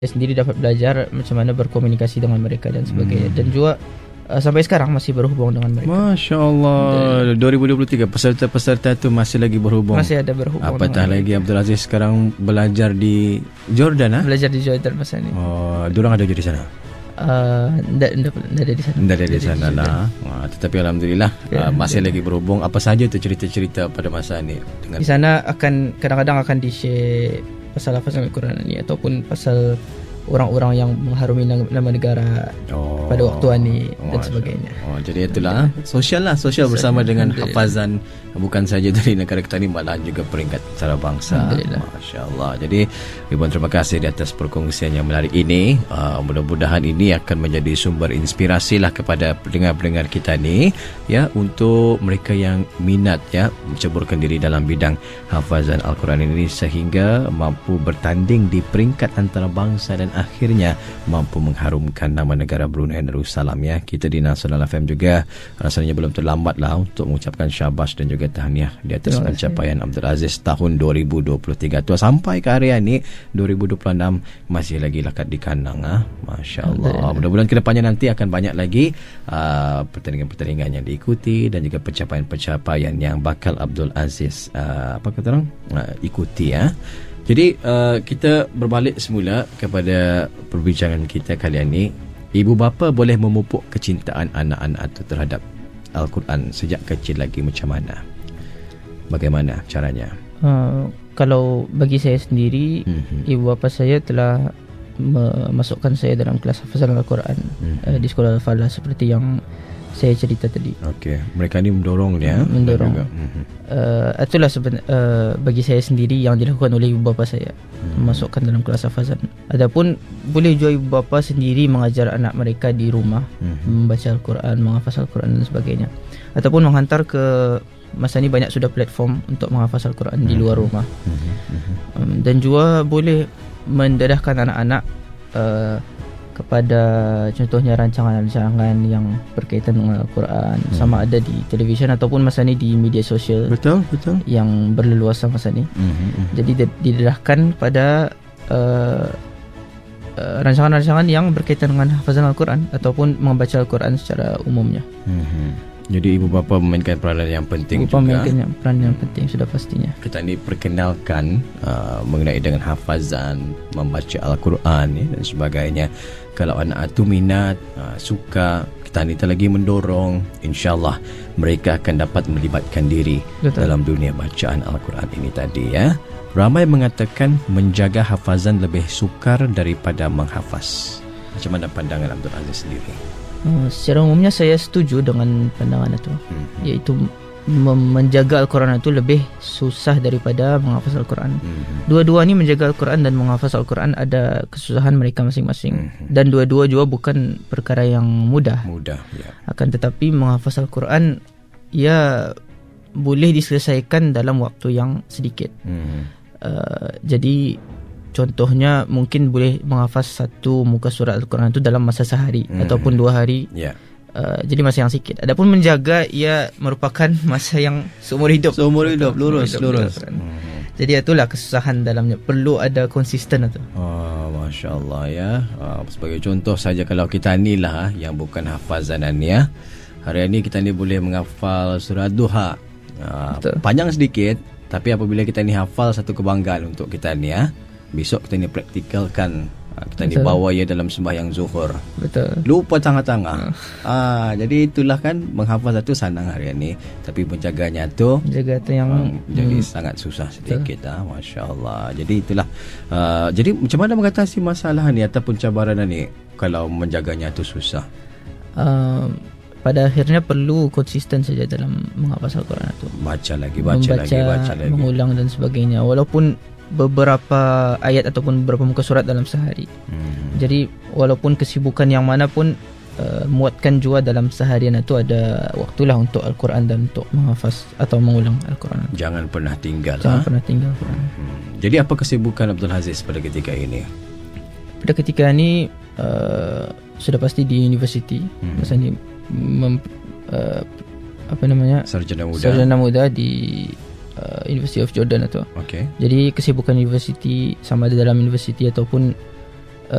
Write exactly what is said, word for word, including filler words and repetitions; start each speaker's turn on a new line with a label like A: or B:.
A: Saya sendiri dapat belajar macam mana berkomunikasi dengan mereka dan sebagainya. Hmm. Dan juga uh, sampai sekarang masih berhubung dengan mereka.
B: Masya Allah. Dan dua ribu dua puluh tiga peserta-peserta tu masih lagi berhubung.
A: Masih ada berhubung.
B: Apatah lagi Abdul Aziz sekarang belajar di Jordan, ah?
A: Belajar di Jordan masa ni.
B: Oh, diorang ada je di sana.
A: Uh, tidak ada di sana.
B: Tidak ada di sana lah. Wah, tetapi alhamdulillah ya, uh, masih ya. lagi berhubung. Apa saja tu cerita-cerita pada masa ni? Dengan
A: di sana akan kadang-kadang akan di-share pasal hafazan Al-Quran ni ataupun pasal orang-orang yang mengharumi nama negara oh, pada waktu ini dan oh, sebagainya.
B: Oh, jadi itulah sosial lah, sosial bersama dengan hafazan bukan saja dari negara kita ni, malah juga peringkat antarabangsa. Masya Allah. Jadi ribuan terima kasih di atas perkongsian yang menarik ini. Uh, mudah-mudahan ini akan menjadi sumber inspirasi lah kepada pendengar-pendengar kita ni, ya, untuk mereka yang minat ya menceburkan diri dalam bidang hafazan Al-Quran ini sehingga mampu bertanding di peringkat antarabangsa dan akhirnya mampu mengharumkan nama negara Brunei Darussalam ya. Kita di Nasional F M juga rasanya belum terlambat lah untuk mengucapkan syabas dan juga tahniah di atas pencapaian Abdul Aziz tahun dua ribu dua puluh tiga tu sampai ke hari ini dua ribu dua puluh enam masih lagi lakat di kandang ah. Masya Allah. Mudah-mudahan ke depannya nanti akan banyak lagi uh, pertandingan-pertandingan yang diikuti dan juga pencapaian-pencapaian yang bakal Abdul Aziz uh, apa kata orang uh, ikuti ya. Jadi uh, kita berbalik semula kepada perbincangan kita kali ini. Ibu bapa boleh memupuk kecintaan anak-anak itu terhadap Al-Quran sejak kecil lagi macam mana? Bagaimana caranya?
A: Uh, kalau bagi saya sendiri, mm-hmm. ibu bapa saya telah memasukkan saya dalam kelas hafazan Al-Quran mm-hmm. uh, di sekolah Al-Falah seperti yang saya cerita tadi.
B: Okey, mereka ni mendorong dia.
A: Mendorong. Mm-hmm. Uh, itulah seben, uh, bagi saya sendiri yang dilakukan oleh ibu bapa saya, mm-hmm. memasukkan dalam kelas hafazan. Adapun boleh juga ibu bapa sendiri mengajar anak mereka di rumah, mm-hmm. membaca Al-Quran, menghafaz Al-Quran dan sebagainya. Ataupun menghantar ke, masa ni banyak sudah platform untuk menghafaz Al-Quran mm-hmm. di luar rumah. Mm-hmm. Um, dan juga boleh mendedahkan anak-anak uh, kepada contohnya rancangan-rancangan yang berkaitan dengan Al-Quran, hmm. sama ada di televisyen ataupun masa ni di media sosial.
B: Betul, betul.
A: Yang berleluasa masa ni. Hmm, hmm. Jadi didedahkan pada uh, uh, rancangan-rancangan yang berkaitan dengan hafazan Al-Quran ataupun membaca Al-Quran secara umumnya. Hmm.
B: Jadi ibu bapa memainkan peranan yang penting
A: ibu
B: juga.
A: Memainkan peranan yang penting sudah pastinya.
B: Kita ni perkenalkan uh, mengenai dengan hafazan, membaca Al-Quran ya, dan sebagainya. Kalau anak itu minat, uh, suka, kita ni lagi mendorong, insya-Allah mereka akan dapat melibatkan diri Betul. dalam dunia bacaan Al-Quran ini tadi ya. Ramai mengatakan menjaga hafazan lebih sukar daripada menghafaz. Macam mana pandangan Abdul Aziz sendiri?
A: Uh, secara umumnya saya setuju dengan pandangan itu, hmm. iaitu mem- menjaga Al-Quran itu lebih susah daripada menghafaz Al-Quran. Hmm. Dua-dua ni menjaga Al-Quran dan menghafaz Al-Quran ada kesusahan mereka masing-masing, hmm. dan dua-dua juga bukan perkara yang mudah.
B: Mudah, ya.
A: Akan tetapi menghafaz Al-Quran ya boleh diselesaikan dalam waktu yang sedikit. Hmm. Uh, jadi contohnya mungkin boleh menghafaz satu muka surat Al-Quran itu dalam masa sehari hmm. ataupun dua hari. Yeah. Uh, jadi masa yang sikit. Adapun menjaga ia merupakan masa yang seumur hidup.
B: Seumur hidup, lurus, lurus.
A: Hmm. Jadi itulah kesusahan dalamnya. Perlu ada konsisten itu.
B: Oh, Masya Allah ya. Uh, sebagai contoh saja kalau kita ni lah yang bukan hafazanan ya. Hari ini kita ni boleh menghafal surah Duha. Uh, panjang sedikit, tapi apabila kita ni hafal satu kebanggaan untuk kita ni ya. Besok kita ni praktikalkan, kita Betul. ni bawa ia dalam sembahyang zuhur. Betul. Lupa tengah-tengah. Ah, jadi itulah kan menghafaz itu senang hari ini, tapi menjaganya tu,
A: menjaga tu yang um,
B: jadi hmm. sangat susah sedikit. Ah, Masya Allah. Jadi itulah. Uh, jadi macam mana mengatasi masalah ni ataupun cabaran ni kalau menjaganya tu susah?
A: Uh, pada akhirnya perlu konsisten saja dalam menghafaz Al-Quran itu.
B: Baca lagi, baca
A: Membaca,
B: lagi, baca lagi.
A: mengulang dan sebagainya. Walaupun beberapa ayat ataupun beberapa muka surat dalam sehari. Hmm. Jadi walaupun kesibukan yang mana pun uh, muatkan juga dalam seharian itu ada waktulah untuk Al-Quran dan untuk menghafaz atau mengulang Al-Quran.
B: Jangan pernah tinggal.
A: Jangan
B: ha?
A: pernah tinggal Quran.
B: Hmm. Jadi apa kesibukan Abdul Aziz pada ketika ini?
A: Pada ketika ini uh, sudah pasti di universiti. Hmm. Masa ni mem, uh, apa namanya?
B: Sarjana muda.
A: Sarjana muda di uh, University of Jordan itu.
B: Okay.
A: Jadi kesibukan universiti sama ada dalam universiti ataupun